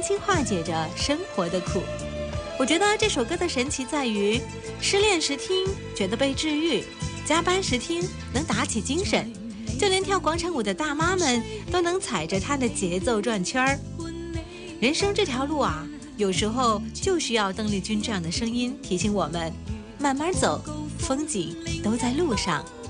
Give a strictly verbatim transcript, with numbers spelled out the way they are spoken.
轻化解着生活的苦。我觉得这首歌的神奇在于，失恋时听觉得被治愈，加班时听能打起精神，就连跳广场舞的大妈们都能踩着它的节奏转圈儿。人生这条路啊，有时候就需要邓丽君这样的声音提醒我们，慢慢走，风景都在路上。